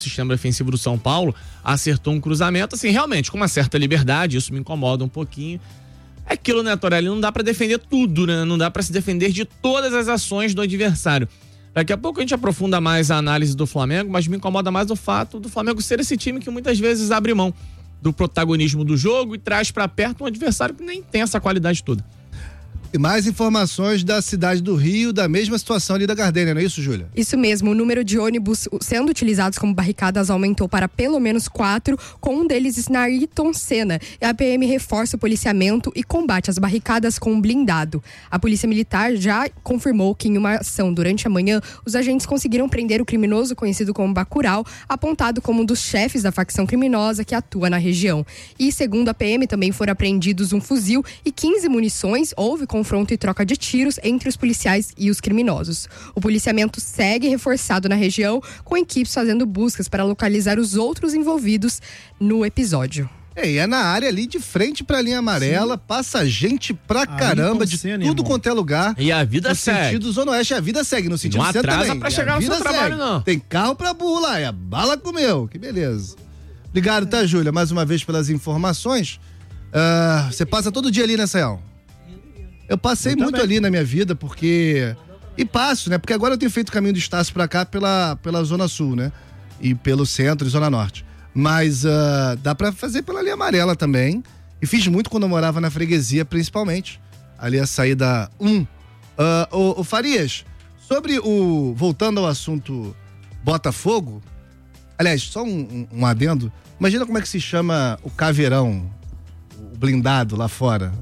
sistema defensivo do São Paulo acertou um cruzamento, assim, realmente, com uma certa liberdade, isso me incomoda um pouquinho. É aquilo, né, Torelli? Não dá pra defender tudo, né? Não dá pra se defender de todas as ações do adversário. Daqui a pouco a gente aprofunda mais a análise do Flamengo, mas me incomoda mais o fato do Flamengo ser esse time que muitas vezes abre mão do protagonismo do jogo e traz pra perto um adversário que nem tem essa qualidade toda. E mais informações da cidade do Rio, da mesma situação ali da Gardênia, não é isso, Júlia? Isso mesmo, o número de ônibus sendo utilizados como barricadas aumentou para pelo menos 4, com um deles na Ayrton Senna. E a PM reforça o policiamento e combate as barricadas com um blindado. A Polícia Militar já confirmou que em uma ação durante a manhã, os agentes conseguiram prender o criminoso conhecido como Bacurau, apontado como um dos chefes da facção criminosa que atua na região. E segundo a PM, também foram apreendidos um fuzil e 15 munições. Houve confronto e troca de tiros entre os policiais e os criminosos. O policiamento segue reforçado na região, com equipes fazendo buscas para localizar os outros envolvidos no episódio. E é na área ali de frente pra linha amarela, sim, passa gente pra caramba, de tudo quanto é lugar. E a vida segue. No sentido Zona Oeste, a vida segue, no sentido centro também. Não atrasa pra chegar no seu trabalho, não. Tem carro pra burro lá, a bala comeu, que beleza. Obrigado, tá, Júlia, mais uma vez pelas informações. Você passa todo dia ali, né, Sayão? Eu passei muito ali na minha vida, porque... E passo, né? Porque agora eu tenho feito o caminho do Estácio pra cá pela Zona Sul, né? E pelo centro e Zona Norte. Mas dá pra fazer pela linha amarela também. E fiz muito quando eu morava na freguesia, principalmente. Ali a saída 1. O Farias, sobre o... Voltando ao assunto Botafogo... Aliás, só um adendo. Imagina como é que se chama o caveirão, o blindado lá fora.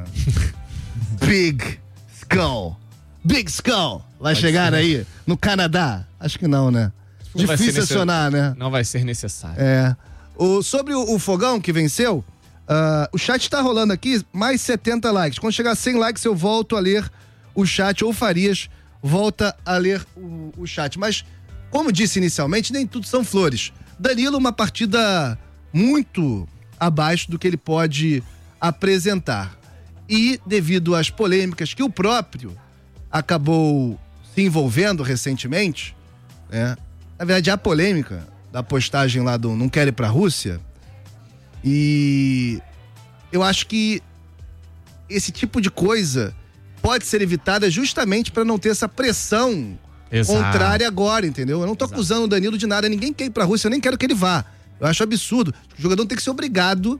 Big Skull. Vai chegar aí no Canadá? Acho que não, né? Difícil acionar, né? Não vai ser necessário. Sobre o Fogão que venceu, o chat tá rolando aqui, mais 70 likes. Quando chegar a 100 likes, eu volto a ler o chat, ou Farias volta a ler o chat. Mas, como disse inicialmente, nem tudo são flores. Danilo, uma partida muito abaixo do que ele pode apresentar. E, devido às polêmicas que o próprio acabou se envolvendo recentemente, né? Na verdade, a polêmica da postagem lá do Não Quer Ir Pra Rússia, e eu acho que esse tipo de coisa pode ser evitada justamente para não ter essa pressão contrária agora, entendeu? Eu não tô acusando o Danilo de nada, ninguém quer ir pra Rússia, eu nem quero que ele vá. Eu acho absurdo. O jogador tem que ser obrigado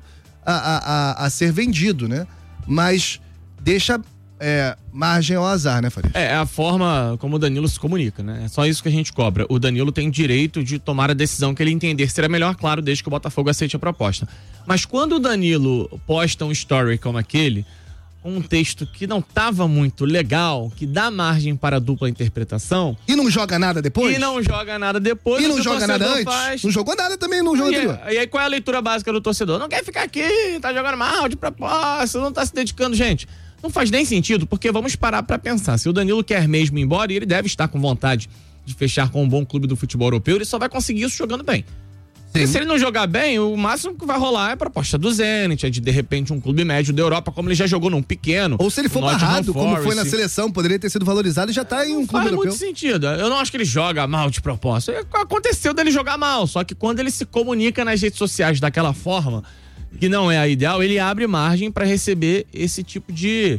a ser vendido, né? Mas deixa margem ao azar, né, Farias? É a forma como o Danilo se comunica, né? É só isso que a gente cobra. O Danilo tem direito de tomar a decisão que ele entender será melhor, claro, desde que o Botafogo aceite a proposta. Mas quando o Danilo posta um story como aquele, um texto que não estava muito legal, que dá margem para a dupla interpretação... E não joga nada depois? E não joga nada depois. E não joga nada antes? Não jogou nada também no jogo anterior. E aí qual é a leitura básica do torcedor? Não quer ficar aqui, tá jogando mal de propósito, não tá se dedicando. Gente, não faz nem sentido, porque vamos parar pra pensar. Se o Danilo quer mesmo ir embora, e ele deve estar com vontade de fechar com um bom clube do futebol europeu, ele só vai conseguir isso jogando bem. Porque se ele não jogar bem, o máximo que vai rolar é a proposta do Zenit, é de repente um clube médio da Europa, como ele já jogou num pequeno. Ou se ele for barrado, como foi na seleção, poderia ter sido valorizado e já tá em um clube europeu. Faz muito sentido. Eu não acho que ele joga mal de propósito. Aconteceu dele jogar mal, só que quando ele se comunica nas redes sociais daquela forma, que não é a ideal, ele abre margem para receber esse tipo de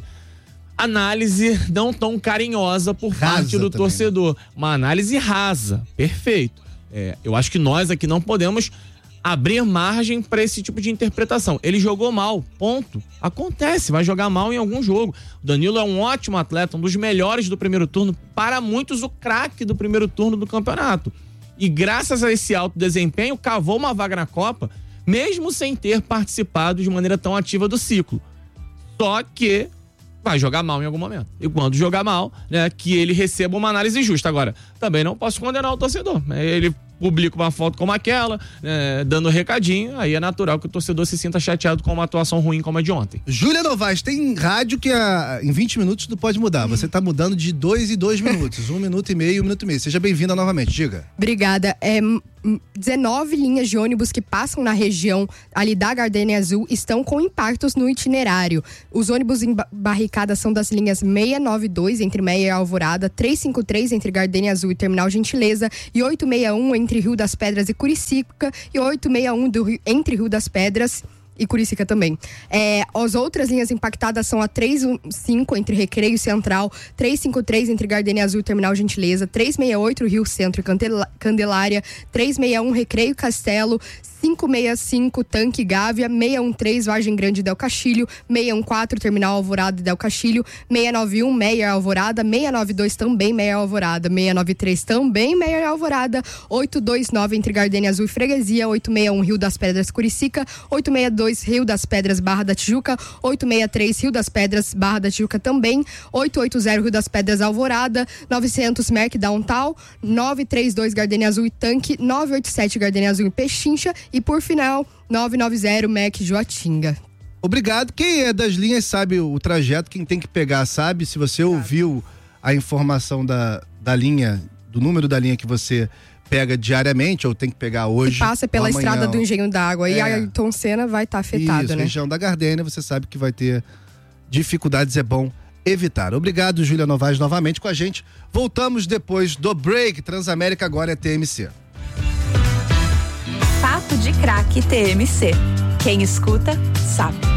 análise não tão carinhosa por parte do torcedor. Uma análise rasa. Perfeito. Eu acho que nós aqui não podemos abrir margem para esse tipo de interpretação. Ele jogou mal, ponto. Acontece, vai jogar mal em algum jogo. O Danilo é um ótimo atleta, um dos melhores do primeiro turno, para muitos o craque do primeiro turno do campeonato. E graças a esse alto desempenho, cavou uma vaga na Copa, mesmo sem ter participado de maneira tão ativa do ciclo. Só que vai jogar mal em algum momento. E quando jogar mal, né, que ele receba uma análise justa. Agora, também não posso condenar o torcedor. Ele publica uma foto como aquela, dando recadinho, aí é natural que o torcedor se sinta chateado com uma atuação ruim como a de ontem. Júlia Novaes, tem rádio que em 20 minutos tu pode mudar. Você tá mudando de 2 em 2 minutos. 1 minuto e meio, 1 minuto e meio. Seja bem-vinda novamente, diga. Obrigada. 19 linhas de ônibus que passam na região ali da Gardênia Azul estão com impactos no itinerário. Os ônibus em barricada são das linhas 692 entre Meia e Alvorada, 353 entre Gardênia Azul e Terminal Gentileza e 861 entre entre Rio das Pedras e Curicica e 861 entre Rio das Pedras e Curicica também. As outras linhas impactadas são a 315 entre Recreio e Central, 353 entre Gardenia Azul e Terminal Gentileza, 368 Rio Centro e Candelária, 361 Recreio e Castelo, 565 Tanque Gávea, 613 Vargem Grande e Del Castilho, 614 Terminal Alvorada e Del Castilho, 691 Meier Alvorada, 692 também Meier Alvorada, 693 também Meier Alvorada, 829 entre Gardenia Azul e Freguesia, 861 Rio das Pedras Curicica, 862 Rio das Pedras Barra da Tijuca, 863 Rio das Pedras Barra da Tijuca também, 880 Rio das Pedras Alvorada, 900 Merck Downtown, 932 Gardenia Azul e Tanque, 987 Gardenia Azul e Pechincha e por final 990 Mac Joatinga. Obrigado. Quem é das linhas sabe o trajeto, quem tem que pegar sabe. Se você ouviu a informação da linha, do número da linha que você pega diariamente ou tem que pegar hoje. E passa pela estrada do Engenho d'Água e a Ayrton Senna vai estar afetado, né? Região da Gardênia, você sabe que vai ter dificuldades, é bom evitar. Obrigado, Júlia Novaes, novamente com a gente. Voltamos depois do break. Transamérica agora é TMC. Papo de Craque TMC. Quem escuta, sabe.